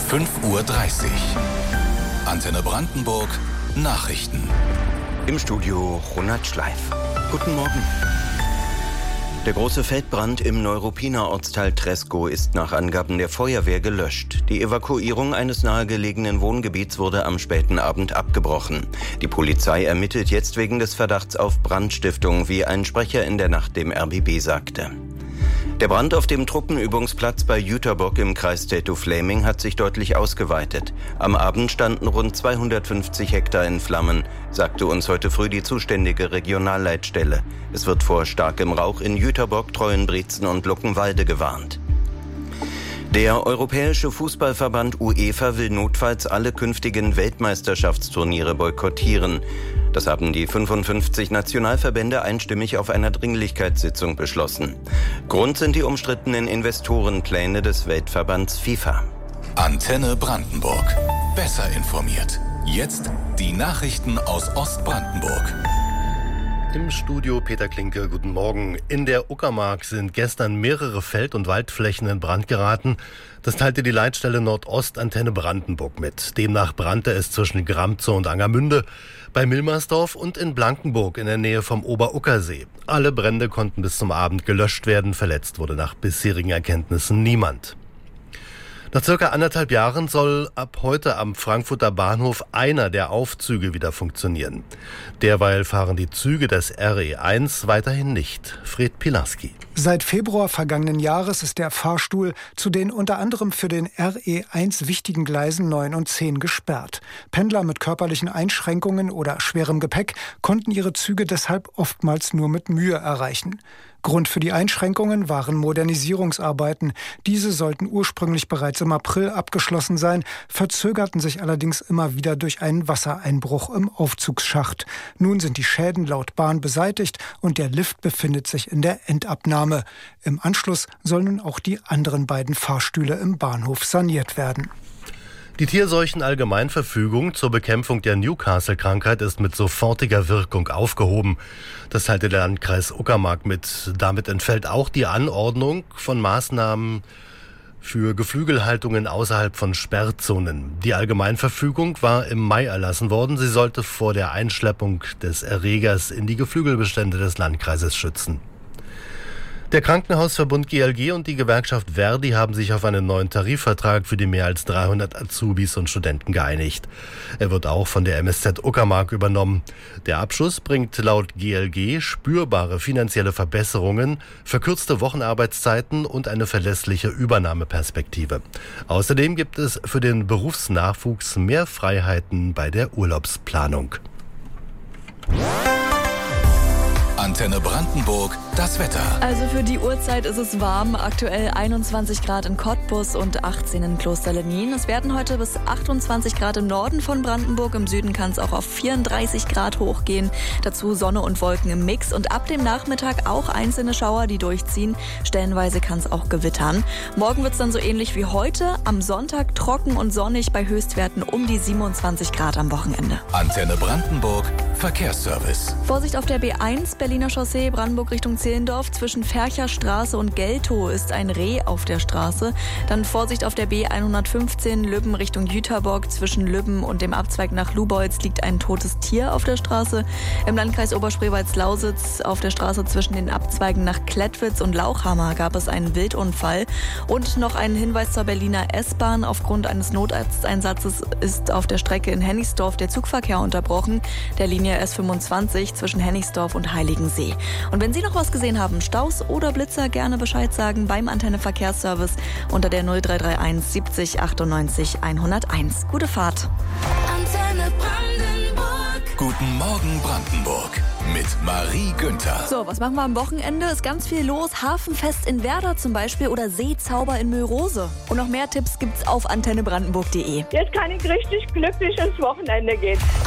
5:30 Uhr. Antenne Brandenburg Nachrichten. Im Studio Ronald Schleif. Guten Morgen. Der große Feldbrand im Neuruppiner Ortsteil Treskow ist nach Angaben der Feuerwehr gelöscht. Die Evakuierung eines nahegelegenen Wohngebiets wurde am späten Abend abgebrochen. Die Polizei ermittelt jetzt wegen des Verdachts auf Brandstiftung, wie ein Sprecher in der Nacht dem RBB sagte. Der Brand auf dem Truppenübungsplatz bei Jüterbock im Kreis Tettow-Fläming hat sich deutlich ausgeweitet. Am Abend standen rund 250 Hektar in Flammen, sagte uns heute früh die zuständige Regionalleitstelle. Es wird vor starkem Rauch in Jüterbock, Treuenbrietzen und Luckenwalde gewarnt. Der Europäische Fußballverband UEFA will notfalls alle künftigen Weltmeisterschaftsturniere boykottieren. Das haben die 55 Nationalverbände einstimmig auf einer Dringlichkeitssitzung beschlossen. Grund sind die umstrittenen Investorenpläne des Weltverbands FIFA. Antenne Brandenburg. Besser informiert. Jetzt die Nachrichten aus Ostbrandenburg. Im Studio Peter Klinke, guten Morgen. In der Uckermark sind gestern mehrere Feld- und Waldflächen in Brand geraten. Das teilte die Leitstelle Nordost Antenne Brandenburg mit. Demnach brannte es zwischen Gramzow und Angermünde, bei Milmersdorf und in Blankenburg in der Nähe vom Oberuckersee. Alle Brände konnten bis zum Abend gelöscht werden. Verletzt wurde nach bisherigen Erkenntnissen niemand. Nach circa 1,5 Jahren soll ab heute am Frankfurter Bahnhof einer der Aufzüge wieder funktionieren. Derweil fahren die Züge des RE1 weiterhin nicht. Fred Pilarski. Seit Februar vergangenen Jahres ist der Fahrstuhl zu den unter anderem für den RE1 wichtigen Gleisen 9 und 10 gesperrt. Pendler mit körperlichen Einschränkungen oder schwerem Gepäck konnten ihre Züge deshalb oftmals nur mit Mühe erreichen. Grund für die Einschränkungen waren Modernisierungsarbeiten. Diese sollten ursprünglich bereits im April abgeschlossen sein, verzögerten sich allerdings immer wieder durch einen Wassereinbruch im Aufzugsschacht. Nun sind die Schäden laut Bahn beseitigt und der Lift befindet sich in der Endabnahme. Im Anschluss sollen nun auch die anderen beiden Fahrstühle im Bahnhof saniert werden. Die Tierseuchenallgemeinverfügung zur Bekämpfung der Newcastle-Krankheit ist mit sofortiger Wirkung aufgehoben. Das teilte der Landkreis Uckermark mit. Damit entfällt auch die Anordnung von Maßnahmen für Geflügelhaltungen außerhalb von Sperrzonen. Die Allgemeinverfügung war im Mai erlassen worden. Sie sollte vor der Einschleppung des Erregers in die Geflügelbestände des Landkreises schützen. Der Krankenhausverbund GLG und die Gewerkschaft Verdi haben sich auf einen neuen Tarifvertrag für die mehr als 300 Azubis und Studenten geeinigt. Er wird auch von der MSZ Uckermark übernommen. Der Abschluss bringt laut GLG spürbare finanzielle Verbesserungen, verkürzte Wochenarbeitszeiten und eine verlässliche Übernahmeperspektive. Außerdem gibt es für den Berufsnachwuchs mehr Freiheiten bei der Urlaubsplanung. Antenne Brandenburg, das Wetter. Also für die Uhrzeit ist es warm. Aktuell 21 Grad in Cottbus und 18 in Klosterlenien. Es werden heute bis 28 Grad im Norden von Brandenburg. Im Süden kann es auch auf 34 Grad hochgehen. Dazu Sonne und Wolken im Mix. Und ab dem Nachmittag auch einzelne Schauer, die durchziehen. Stellenweise kann es auch gewittern. Morgen wird es dann so ähnlich wie heute. Am Sonntag trocken und sonnig bei Höchstwerten um die 27 Grad am Wochenende. Antenne Brandenburg, Verkehrsservice. Vorsicht auf der B1 Berliner Chaussee Brandenburg Richtung Zehlendorf. Zwischen Fercherstraße und Geltow ist ein Reh auf der Straße. Dann Vorsicht auf der B115 Lübben Richtung Jüterbock. Zwischen Lübben und dem Abzweig nach Lubolz liegt ein totes Tier auf der Straße. Im Landkreis Oberspreewalz-Lausitz auf der Straße zwischen den Abzweigen nach Klettwitz und Lauchhammer gab es einen Wildunfall. Und noch einen Hinweis zur Berliner S-Bahn. Aufgrund eines Notarzteinsatzes ist auf der Strecke in Hennigsdorf der Zugverkehr unterbrochen. Der Linie S25 zwischen Hennigsdorf und Heiligensee. Und wenn Sie noch was gesehen haben, Staus oder Blitzer, gerne Bescheid sagen beim Antenne Verkehrsservice unter der 0331 70 98 101. Gute Fahrt. Antenne Brandenburg. Guten Morgen Brandenburg mit Marie Günther. So, was machen wir am Wochenende? Ist ganz viel los. Hafenfest in Werder zum Beispiel oder Seezauber in Mölrose. Und noch mehr Tipps gibt's auf antennebrandenburg.de. Jetzt kann ich richtig glücklich ins Wochenende gehen.